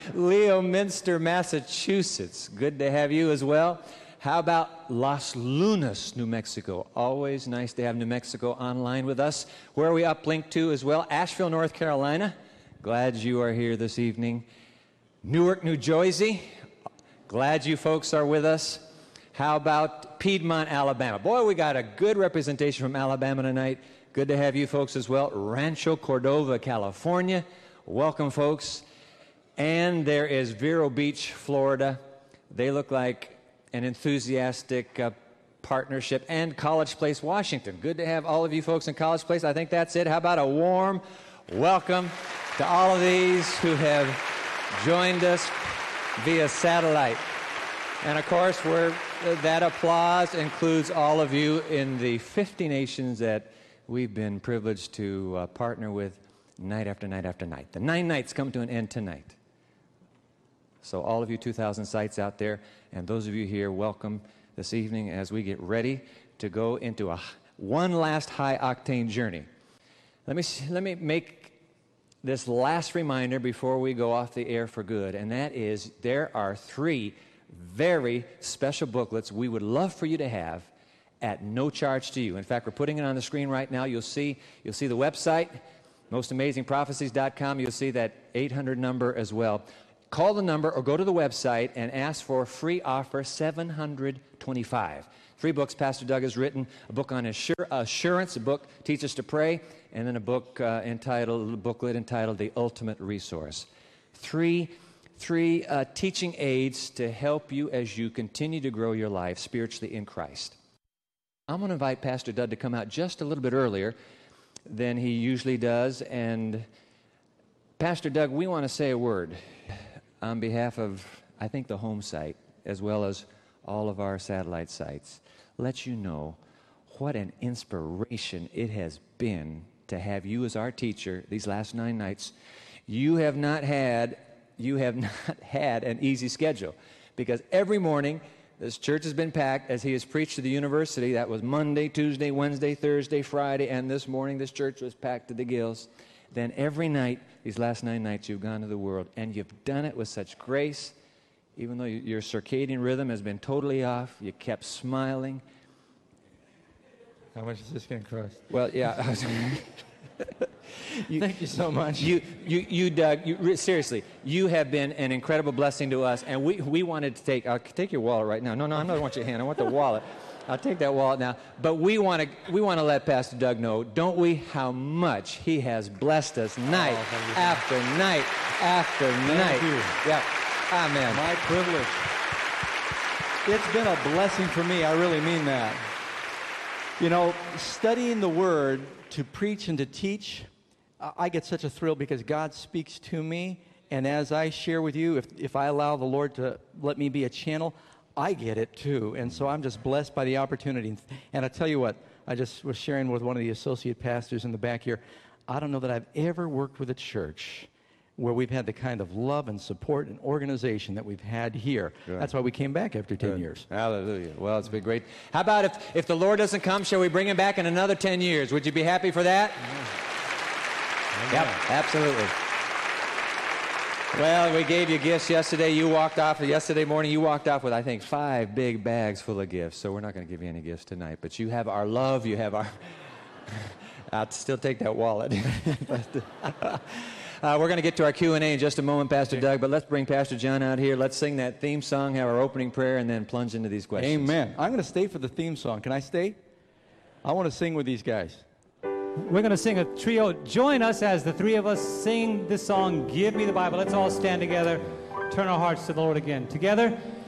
Leominster, Massachusetts. Good to have you as well. How about Las Lunas, New Mexico? Always nice to have New Mexico online with us. Where are we uplinked to as well? Asheville, North Carolina. Glad you are here this evening. Newark, New Jersey. Glad you folks are with us. How about Piedmont, Alabama? Boy, we got a good representation from Alabama tonight. Good to have you folks as well. Rancho Cordova, California. Welcome, folks. And there is Vero Beach, Florida. They look like an enthusiastic partnership. And College Place, Washington. Good to have all of you folks in College Place. I think that's it. How about a warm welcome to all of these who have joined us via satellite. And of course, that applause includes all of you in the 50 nations that we've been privileged to partner with night after night after night. The 9 nights come to an end tonight. So all of you 2,000 sites out there, and those of you here, welcome this evening as we get ready to go into one last high-octane journey. Let me make this last reminder before we go off the air for good, and that is there are 3 very special booklets we would love for you to have at no charge to you. In fact, we're putting it on the screen right now. You'll see the website, mostamazingprophecies.com. You'll see that 800 number as well. Call the number or go to the website and ask for free offer 725. 3 books Pastor Doug has written, a book on assurance, a book Teach Us to Pray, and then a book booklet entitled The Ultimate Resource. Three teaching aids to help you as you continue to grow your life spiritually in Christ. I'm going to invite Pastor Doug to come out just a little bit earlier than he usually does. And Pastor Doug, we want to say a word on behalf of, I think, the home site, as well as all of our satellite sites. Let you know what an inspiration it has been to have you as our teacher these last 9 nights. You have not had an easy schedule, because every morning this church has been packed as he has preached to the university. That was Monday, Tuesday, Wednesday, Thursday, Friday, and this morning this church was packed to the gills. Then every night, these last 9 nights, you've gone to the world, and you've done it with such grace. Even though your circadian rhythm has been totally off, you kept smiling. How much is this going to cost? Well, yeah. Thank you so much. You Doug, seriously, you have been an incredible blessing to us, and we wanted to I'll take your wallet right now. No, I don't want your hand. I want the wallet. I'll take that wallet now. But we want to let Pastor Doug know, don't we, how much he has blessed us night after night after night. Thank you. Yeah. Amen. My privilege. It's been a blessing for me. I really mean that. You know, studying the Word to preach and to teach, I get such a thrill because God speaks to me, and as I share with you, if I allow the Lord to let me be a channel, I get it too. And so I'm just blessed by the opportunity. And I tell you what, I just was sharing with one of the associate pastors in the back here, I don't know that I've ever worked with a church where we've had the kind of love and support and organization that we've had here. Good. That's why we came back after 10 years. Hallelujah. Well, it's been great. How about if the Lord doesn't come, shall we bring him back in another 10 years? Would you be happy for that? Yep, absolutely. Well, we gave you gifts yesterday. Yesterday morning, you walked off with, I think, 5 big bags full of gifts. So we're not going to give you any gifts tonight. But you have our love. You have our... I'll still take that wallet. We're going to get to our Q&A in just a moment, Pastor Doug. But let's bring Pastor John out here. Let's sing that theme song, have our opening prayer, and then plunge into these questions. Amen. I'm going to stay for the theme song. Can I stay? I want to sing with these guys. We're going to sing a trio. Join us as the 3 of us sing this song, Give Me the Bible. Let's all stand together, turn our hearts to the Lord again. Together.